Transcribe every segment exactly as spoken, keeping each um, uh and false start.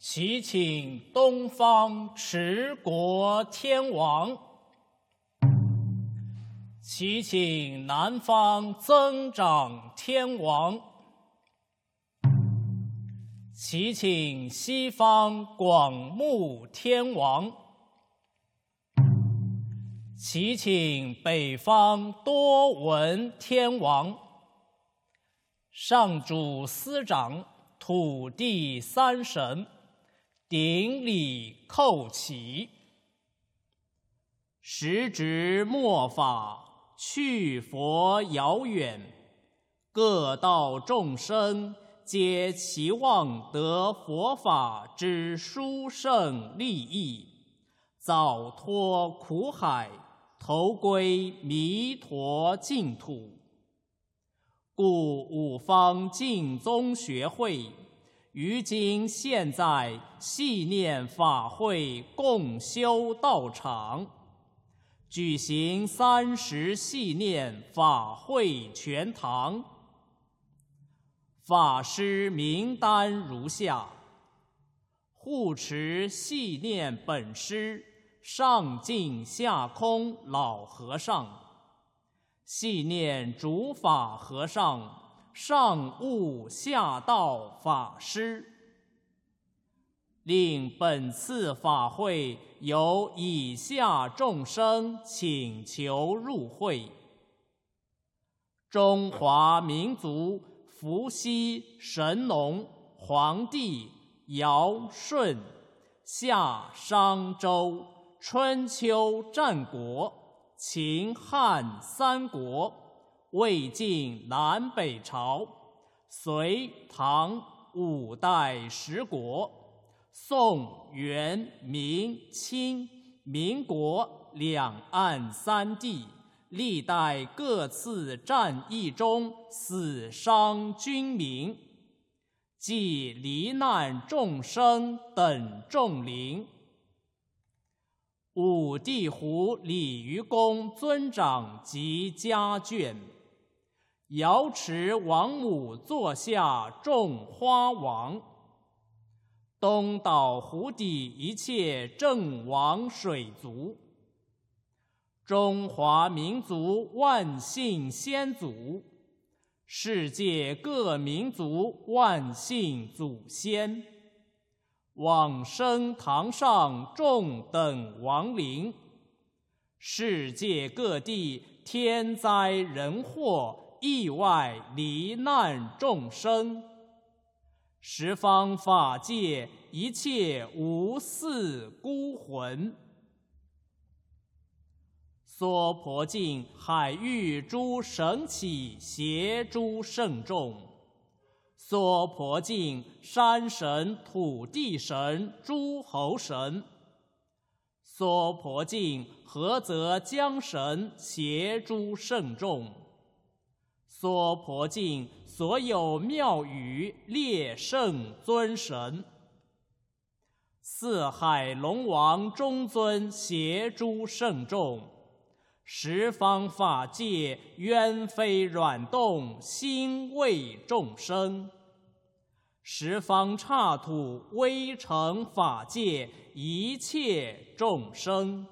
祈请东方持国天王，祈请南方增长天王，祈请西方广目天王，祈请北方多闻天王。上主司掌土地三神，顶礼叩起。时值末法，去佛遥远，各道众生皆期望得佛法之殊胜利益，早脱苦海，投归弥陀净土。故五方净宗学会于今现在系念法会共修道场，举行三十系念法会全堂。法师名单如下：护持系念本师上净下空老和尚，系念主法和尚上悟下道法师。令本次法会由以下众生请求入会：中华民族伏羲、神农、黄帝、尧、舜、夏、商、周、春秋战国、秦汉三国、魏晋南北朝、隋唐五代十国、宋元明清民国两岸三地历代各次战役中死伤军民，及罹难众生等众灵。五地湖鲤鱼公尊长及家眷，瑶池王母座下众花王，东岛湖底一切正王水族，中华民族万姓先祖，世界各民族万姓祖先，往生堂上众等亡灵，世界各地天灾人祸意外罹难众生，十方法界一切无嗣孤魂，娑婆境海域诸神祇邪诸圣众，娑婆境山神土地神诸侯神，娑婆境菏泽江神邪诸圣众，娑婆境所有庙宇列圣尊神，四海龙王中尊邪诸圣众，十方法界冤非软动心为众生，十方刹土微尘法界一切众生，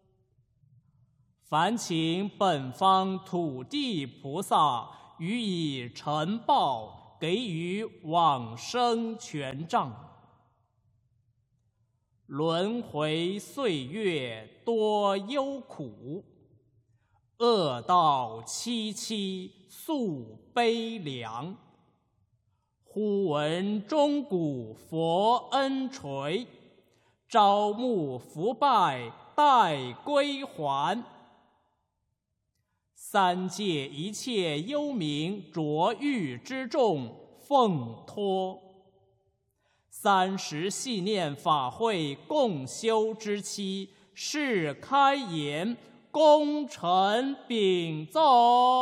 烦请本方土地菩萨予以承报，给予往生权杖。轮回岁月多忧苦，恶道凄凄诉悲凉。忽闻钟鼓佛恩垂，朝暮伏拜待归还。三界一切幽冥浊狱之众奉托，三十系念法会共修之期，是开言，功臣禀奏。